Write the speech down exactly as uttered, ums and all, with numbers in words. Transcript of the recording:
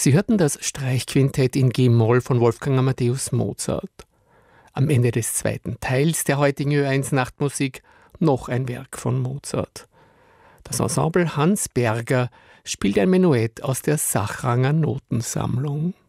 Sie hörten das Streichquintett in G-Moll von Wolfgang Amadeus Mozart. Am Ende des zweiten Teils der heutigen Ö eins Nachtmusik noch ein Werk von Mozart. Das Ensemble Hans Berger spielt ein Menuett aus der Sachranger Notensammlung.